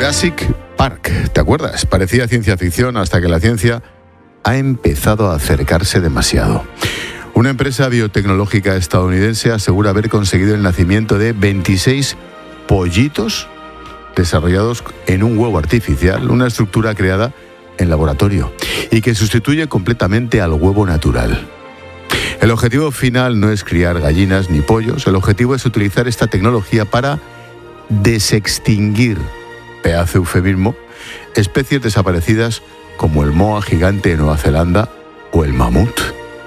Jurassic Park, ¿te acuerdas? Parecía ciencia ficción hasta que la ciencia ha empezado a acercarse demasiado. Una empresa biotecnológica estadounidense asegura haber conseguido el nacimiento de 26 pollitos desarrollados en un huevo artificial, una estructura creada en laboratorio y que sustituye completamente al huevo natural. El objetivo final no es criar gallinas ni pollos, el objetivo es utilizar esta tecnología para desextinguir, pedazo eufemismo, especies desaparecidas como el moa gigante de Nueva Zelanda o el mamut.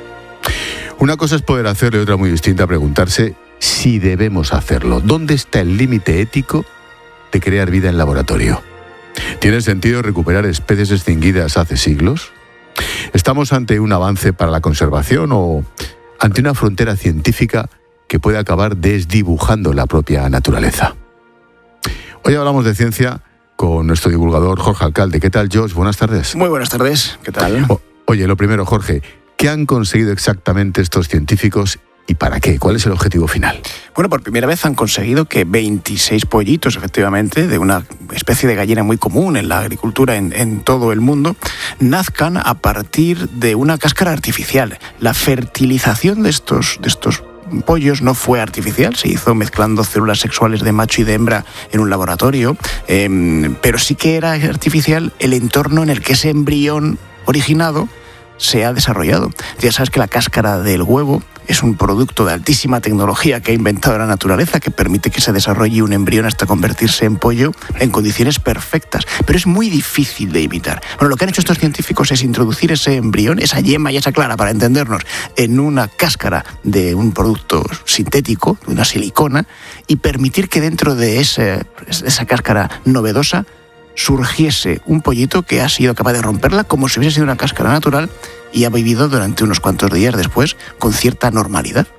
Una cosa es poder hacerlo y otra muy distinta preguntarse si debemos hacerlo. ¿Dónde está el límite ético de crear vida en laboratorio? ¿Tiene sentido recuperar especies extinguidas hace siglos? ¿Estamos ante un avance para la conservación o ante una frontera científica que puede acabar desdibujando la propia naturaleza? Hoy hablamos de ciencia con nuestro divulgador Jorge Alcalde. ¿Qué tal, George? Buenas tardes. Muy buenas tardes. ¿Qué tal? Oye, lo primero, Jorge, ¿qué han conseguido exactamente estos científicos y para qué? ¿Cuál es el objetivo final? Bueno, por primera vez han conseguido que 26 pollitos, efectivamente, de una especie de gallina muy común en la agricultura en todo el mundo, nazcan a partir de una cáscara artificial. La fertilización de estos pollos no fue artificial, se hizo mezclando células sexuales de macho y de hembra en un laboratorio, pero sí que era artificial el entorno en el que ese embrión originado se ha desarrollado. Ya sabes que la cáscara del huevo es un producto de altísima tecnología que ha inventado la naturaleza, que permite que se desarrolle un embrión hasta convertirse en pollo en condiciones perfectas, pero es muy difícil de imitar. Bueno, lo que han hecho estos científicos es introducir ese embrión, esa yema y esa clara, para entendernos, en una cáscara de un producto sintético, de una silicona, y permitir que dentro de esa cáscara novedosa surgiese un pollito que ha sido capaz de romperla como si hubiese sido una cáscara natural y ha vivido durante unos cuantos días después con cierta normalidad.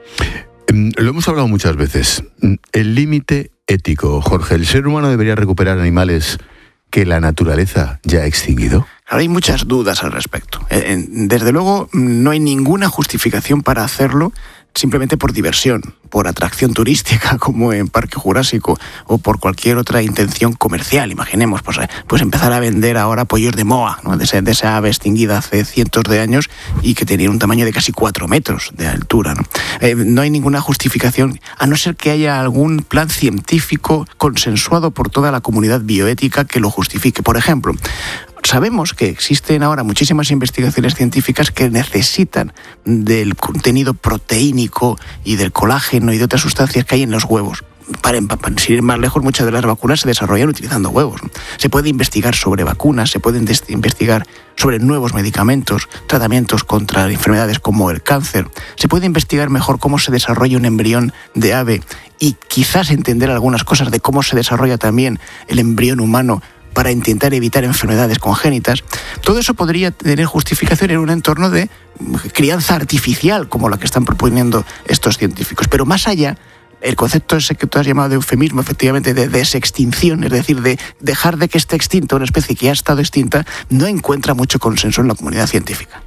Lo hemos hablado muchas veces. El límite ético, Jorge. ¿El ser humano debería recuperar animales que la naturaleza ya ha extinguido? Ahora hay muchas dudas al respecto. Desde luego, no hay ninguna justificación para hacerlo simplemente por diversión, por atracción turística, como en Parque Jurásico, o por cualquier otra intención comercial. Imaginemos, pues empezar a vender ahora pollos de moa, ¿no? de esa ave extinguida hace cientos de años y que tenía un tamaño de casi 4 metros de altura, ¿no? No hay ninguna justificación, a no ser que haya algún plan científico consensuado por toda la comunidad bioética que lo justifique. Por ejemplo, sabemos que existen ahora muchísimas investigaciones científicas que necesitan del contenido proteínico y del colágeno y de otras sustancias que hay en los huevos. Sin ir más lejos, muchas de las vacunas se desarrollan utilizando huevos, ¿no? Se puede investigar sobre vacunas, se puede investigar sobre nuevos medicamentos, tratamientos contra enfermedades como el cáncer. Se puede investigar mejor cómo se desarrolla un embrión de ave y quizás entender algunas cosas de cómo se desarrolla también el embrión humano para intentar evitar enfermedades congénitas. Todo eso podría tener justificación en un entorno de crianza artificial como la que están proponiendo estos científicos. Pero más allá, el concepto ese que tú has llamado de eufemismo, efectivamente, de desextinción, es decir, de dejar de que esté extinta una especie que ya ha estado extinta, no encuentra mucho consenso en la comunidad científica.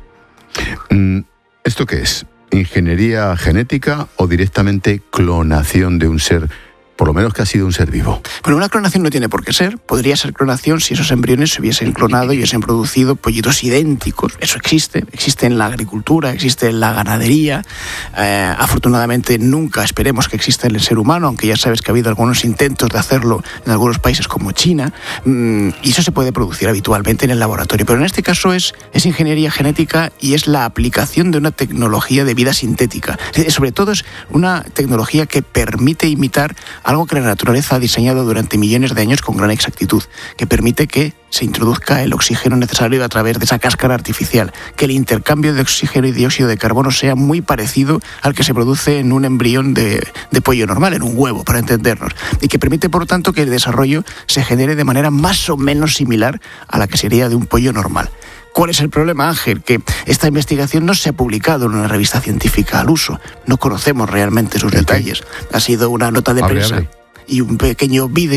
¿Esto qué es? ¿Ingeniería genética o directamente clonación de un ser, por lo menos que ha sido un ser vivo? Bueno, una clonación no tiene por qué ser. Podría ser clonación si esos embriones se hubiesen clonado y hubiesen producido pollitos idénticos. Eso existe en la agricultura, existe en la ganadería. Afortunadamente nunca esperemos que exista en el ser humano, aunque ya sabes que ha habido algunos intentos de hacerlo en algunos países como China. Y eso se puede producir habitualmente en el laboratorio. Pero en este caso es ingeniería genética y es la aplicación de una tecnología de vida sintética. Sobre todo es una tecnología que permite imitar algo que la naturaleza ha diseñado durante millones de años con gran exactitud, que permite que se introduzca el oxígeno necesario a través de esa cáscara artificial, que el intercambio de oxígeno y dióxido de carbono sea muy parecido al que se produce en un embrión de pollo normal, en un huevo, para entendernos, y que permite, por lo tanto, que el desarrollo se genere de manera más o menos similar a la que sería de un pollo normal. ¿Cuál es el problema, Ángel? Que esta investigación no se ha publicado en una revista científica al uso. No conocemos realmente sus detalles. Ha sido una nota de prensa y un pequeño vídeo